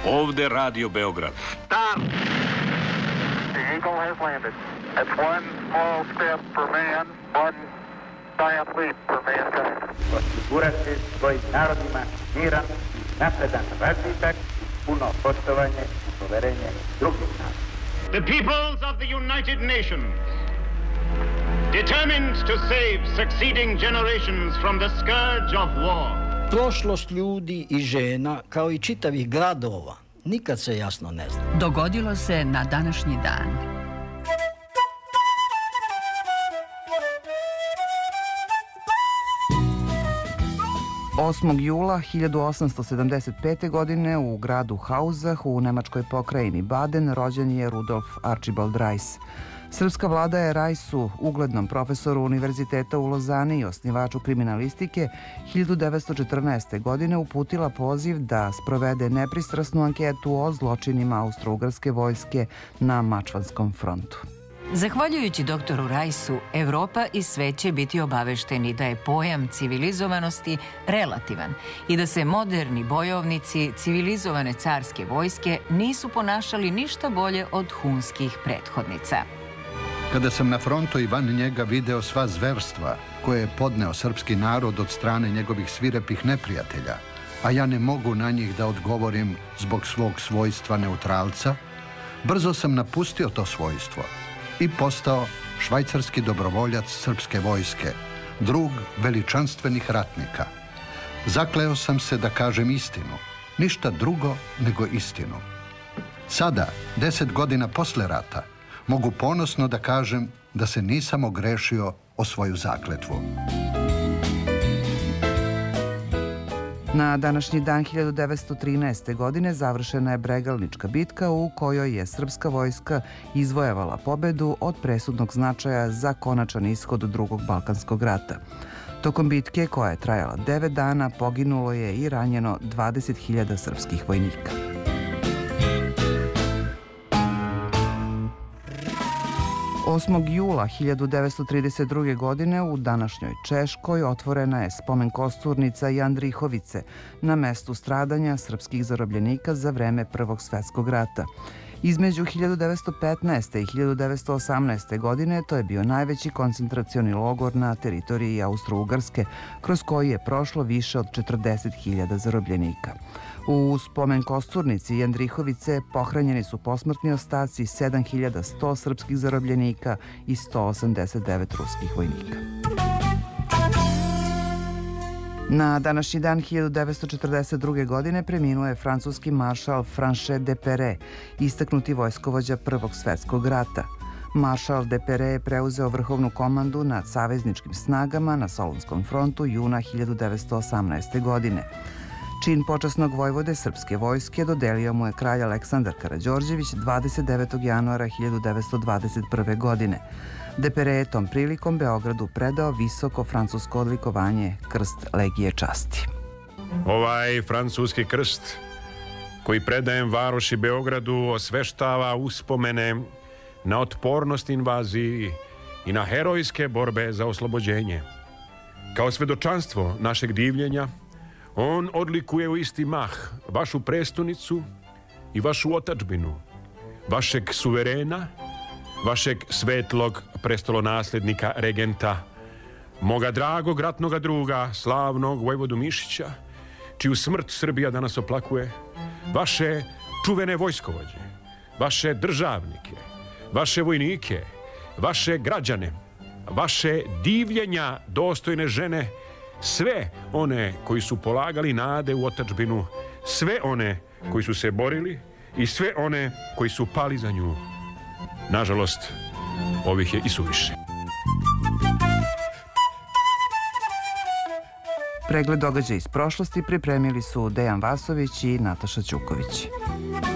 Ovde Radio Beograd. Stop! The Eagle has landed. That's one small step for man, one giant leap for mankind. Osigurati svojim narodima miran i napredan razvitak, puno poštovanje i poverenje drugih naroda. The peoples of the United Nations, determined to save succeeding generations from the scourge of war. Prošlost ljudi i žena, kao i čitavih gradova, nikad se jasno ne zna. Dogodilo se na današnji dan. Jula 1875. godine u gradu Hausach u nemačkoj pokrajini Baden rođen je Rudolf Archibald Reiss. Srpska vlada je Reissu, uglednom profesoru univerziteta u Lozani i osnivaču kriminalistike, 1914. godine uputila poziv da sprovede nepristrasnu anketu o zločinima Austro-Ugarske vojske na Mačvanskom frontu. Zahvaljujući doktoru Reissu, Evropa i svet će biti obavešteni da je pojam civilizovanosti relativan i da se moderni bojovnici civilizovane carske vojske nisu ponašali ništa bolje od hunskih prethodnica. Kada sam na frontu i van njega video sva zverstva koje je podneo srpski narod od strane njegovih svirepih neprijatelja, a ja ne mogu na njih da odgovorim zbog svog svojstva neutralca, brzo sam napustio to svojstvo i postao švajcarski dobrovoljac srpske vojske, drug veličanstvenih ratnika. Zakleo sam se da kažem istinu, ništa drugo nego istinu. Sada, 10 godina posle rata, mogu ponosno da kažem da se nisam ogrešio o svoju zakletvu. Na današnji dan 1913. godine završena je Bregalnička bitka u kojoj je srpska vojska izvojevala pobedu od presudnog značaja za konačan ishod Drugog Balkanskog rata. Tokom bitke, koja je trajala 9 dana, poginulo je i ranjeno 20.000 srpskih vojnika. Jula 1932. godine u današnjoj Češkoj otvorena je spomen kosturnica Jandrihovice na mestu stradanja srpskih zarobljenika za vreme Prvog svjetskog rata. Između 1915. i 1918. godine to je bio najveći koncentracioni logor na teritoriji Austro-Ugarske, kroz koji je prošlo više od 40.000 zarobljenika. U spomen kosturnici Jandrihovice pohranjeni su posmrtni ostaci 7.100 srpskih zarobljenika i 189 ruskih vojnika. Na današnji dan 1942. godine preminuo je francuski maršal Franchet Depere, istaknuti vojskovođa Prvog svjetskog rata. Maršal Depere je preuzeo vrhovnu komandu nad savezničkim snagama na Solunskom frontu juna 1918. godine. Čin počasnog vojvode srpske vojske dodelio mu je kralj Aleksandar Karađorđević 29. januara 1921. godine. Depere je tom prilikom Beogradu predao visoko francusko odlikovanje Krst Legije časti. Ovaj francuski krst koji predajem varoši Beogradu osveštava uspomene na otpornost invaziji i na herojske borbe za oslobođenje. Kao svedočanstvo našeg divljenja, on odlikuje u isti mah vašu prestonicu i vašu otadžbinu, vašeg suverena, vašeg svetlog prestolonaslednika regenta, moga dragog ratnoga druga, slavnog vojvodu Mišića, čiju smrt Srbija danas oplakuje, vaše čuvene vojskovođe, vaše državnike, vaše vojnike, vaše građane, vaše divljenja dostojne žene, sve one koji su polagali nade u otadžbinu, sve one koji su se borili i sve one koji su pali za nju. Nažalost, ovih je i suviše. Pregled događaja iz prošlosti pripremili su Dejan Vasović i Nataša Ćuković.